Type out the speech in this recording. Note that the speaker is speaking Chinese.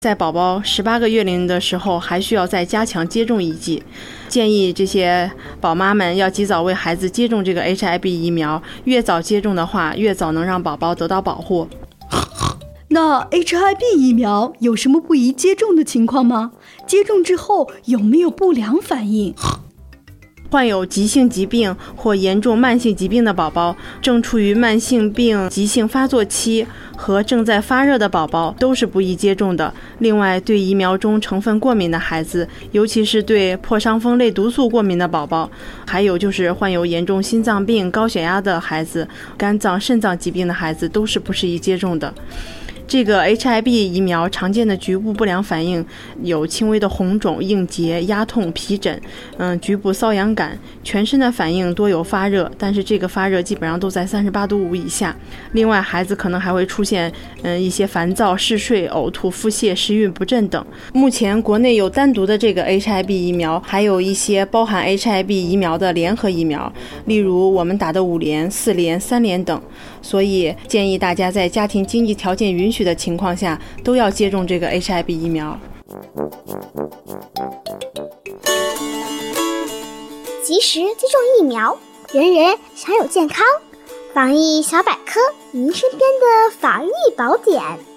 在宝宝18个月龄的时候，还需要再加强接种1剂。建议这些宝妈们要及早为孩子接种这个 HIV 疫苗，越早接种的话，越早能让宝宝得到保护。 那 HIV 疫苗有什么不宜接种的情况吗？接种之后有没有不良反应？ 患有急性疾病或严重慢性疾病的宝宝，正处于慢性病急性发作期和正在发热的宝宝都是不宜接种的。另外，对疫苗中成分过敏的孩子，尤其是对破伤风类毒素过敏的宝宝，还有就是患有严重心脏病、高血压的孩子、肝脏、肾脏疾病的孩子，都是不适宜接种的。这个 HIV 疫苗常见的局部不良反应有轻微的红肿、硬结、压痛、皮疹，局部瘙痒感，全身的反应多有发热，但是这个发热基本上都在38度5以下。另外，孩子可能还会出现一些烦躁、嗜睡、呕吐、腹泻、食欲不振等。目前国内有单独的这个 HIV 疫苗，还有一些包含 HIV 疫苗的联合疫苗，例如我们打的5联、4联、3联等。所以建议大家在家庭经济条件允许的情况下，都要接种这个 HIV 疫苗。 及时接种疫苗，人人享有健康。防疫小百科，您身边的防疫宝典。